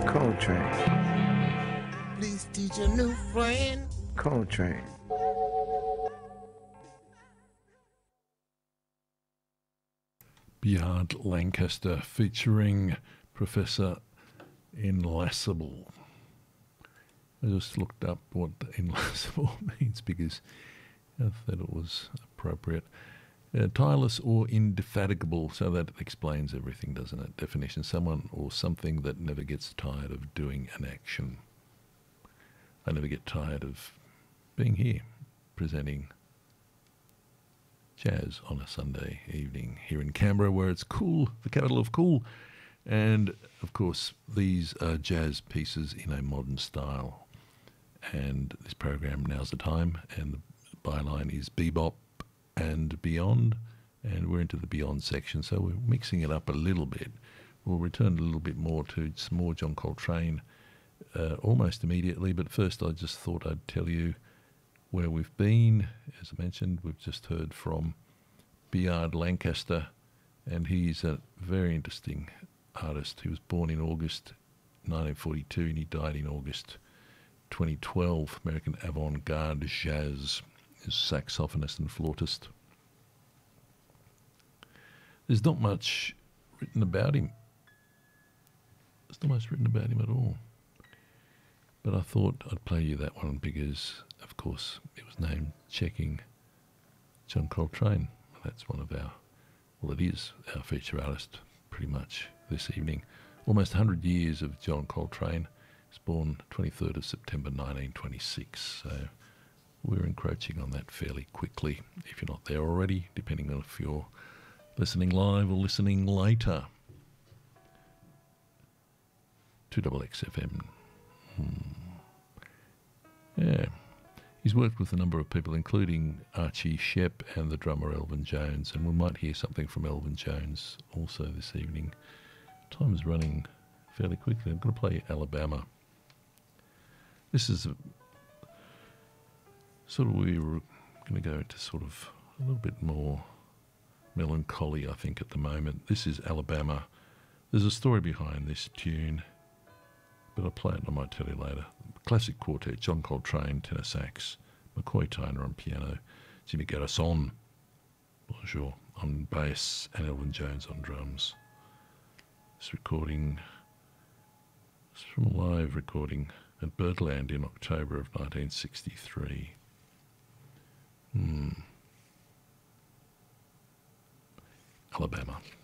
Coltrane. Please teach a new friend. Coltrane. Beard Lancaster featuring Professor Enlaceable. I just looked up what enlaceable means because I thought it was appropriate. Tireless or indefatigable, so that explains everything, doesn't it? Definition: someone or something that never gets tired of doing an action. I never get tired of being here, presenting jazz on a Sunday evening here in Canberra, where it's cool, the capital of cool. And, of course, these are jazz pieces in a modern style. And this program, Now's the Time, and the byline is Bebop and Beyond, and we're into the Beyond section, so we're mixing it up a little bit. We'll return a little bit more to some more John Coltrane almost immediately, but first I just thought I'd tell you where we've been. As I mentioned, we've just heard from Beard Lancaster, and he's a very interesting artist. He was born in August 1942 and he died in August 2012. American avant-garde jazz, is saxophonist and flautist. There's not much written about him. There's not much written about him at all. But I thought I'd play you that one because, of course, it was named Checking John Coltrane. That's one of our, well, it is our feature artist pretty much this evening. Almost 100 years of John Coltrane. He was born 23rd of September 1926. So we're encroaching on that fairly quickly, if you're not there already, depending on if you're listening live or listening later. 2XXFM. Yeah. He's worked with a number of people, including Archie Shepp and the drummer Elvin Jones, and we might hear something from Elvin Jones also this evening. Time is running fairly quickly. I'm going to play Alabama. This is we were going to go into sort of a little bit more melancholy, I think, at the moment. This is Alabama. There's a story behind this tune, but I'll play it and I might tell you later. Classic quartet: John Coltrane, tenor sax, McCoy Tyner on piano, Jimmy Garrison, bonjour, on bass, and Elvin Jones on drums. This recording is from a live recording at Birdland in October of 1963. Alabama.